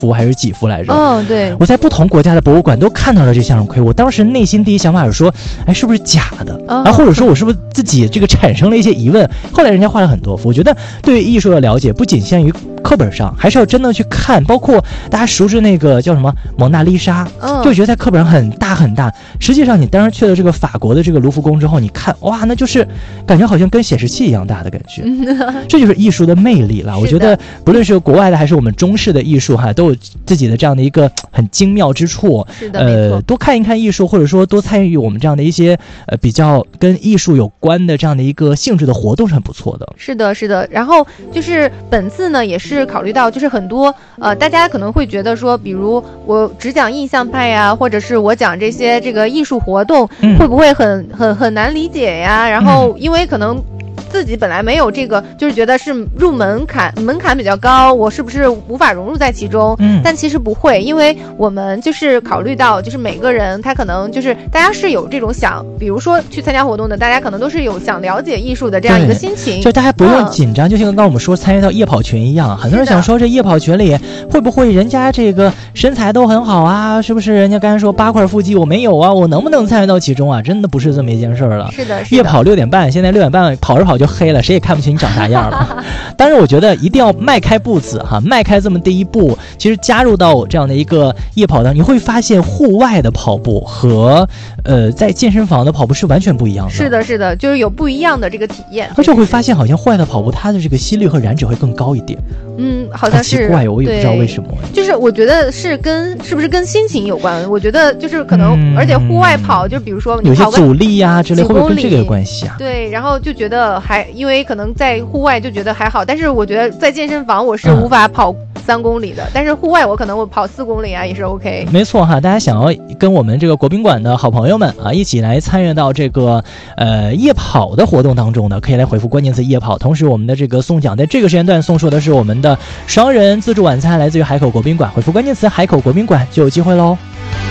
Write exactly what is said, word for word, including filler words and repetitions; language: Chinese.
幅还是几幅来着？ 哦，对， 我在不同国家的博物馆都看到了这向日葵，我当时内心第一想法是说，哎，是不是假的？ 哦、 然后或者说我是不是自己这个产生了一些疑问？后来人家画了很多幅，我觉得对于艺术的了解不仅限于课本上，还是要真的去看，包括大家熟知那个叫什么蒙娜丽莎， 哦、 就觉得在课本上很大很大，实际上你当时去了这个法国的这个卢浮宫之后，你看哇，那就是感觉好像跟显示器一样大的感觉，这就是艺术的魅力了。我觉得不论是国外的还是我们中式的艺术哈，都有自己的这样的一个很精妙之处。 是的， 呃，多看一看艺术，或者说多参与我们这样的一些呃比较跟艺术有关的这样的一个性质的活动是很不错的。 是的，是的。然后就是本次呢，也是考虑到就是很多呃，大家可能会觉得说，比如我只讲印象派呀，或者是我讲这些这个艺术活动， 嗯、 会不会很很很难理解呀？然后因为可能自己本来没有这个，就是觉得是入门槛门槛比较高，我是不是无法融入在其中？ 嗯， 但其实不会，因为我们就是考虑到，就是每个人他可能就是大家是有这种想，比如说去参加活动的，大家可能都是有想了解艺术的这样一个心情， 就大家不用紧张，嗯、就像刚刚我们说参与到夜跑群一样，很多人想说这夜跑群里会不会人家这个身材都很好啊？是不是人家刚才说八块腹肌我没有啊？我能不能参与到其中啊？真的不是这么一件事儿了。 是的，是的。 夜跑六点半，现在六点半跑着跑就黑了，谁也看不清你长啥样了。当然我觉得一定要迈开步子哈，迈开这么第一步，其实加入到这样的一个夜跑当中，你会发现户外的跑步和呃在健身房的跑步是完全不一样的。 是的，是的，就是有不一样的这个体验。 而且会发现好像户外的跑步它的这个心率和燃脂会更高一点。 嗯，好像是。 奇怪，我也不知道为什么。 就是我觉得是跟是不是跟心情有关？我觉得就是可能，嗯、而且户外跑，就比如说你有些阻力呀、啊、之类，会不会跟这个有关系啊？ 对，然后就觉得还因为可能在户外就觉得还好，但是我觉得在健身房我是无法跑三公里的，嗯、但是户外我可能我跑四公里啊也是 OK。 没错哈，大家想要跟我们这个国宾馆的好朋友们啊一起来参与到这个呃夜跑的活动当中呢，可以来回复关键词夜跑。同时我们的这个送奖在这个时间段送出的是我们的双人自助晚餐，来自于海口国宾馆，回复关键词海口国宾馆就有机会喽。